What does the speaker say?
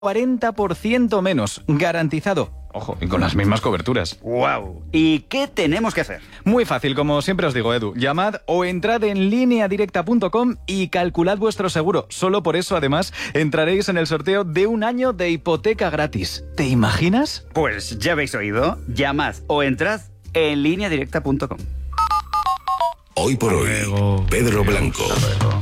40% menos, garantizado. Ojo, y con las mismas coberturas. ¡Wow! ¿Y qué tenemos que hacer? Muy fácil, como siempre os digo, Edu. Llamad o entrad en lineadirecta.com y calculad vuestro seguro. Solo por eso, además, entraréis en el sorteo de 1 año de hipoteca gratis. ¿Te imaginas? Pues ya habéis oído. Llamad o entrad en lineadirecta.com. Hoy por hoy, Pedro Blanco.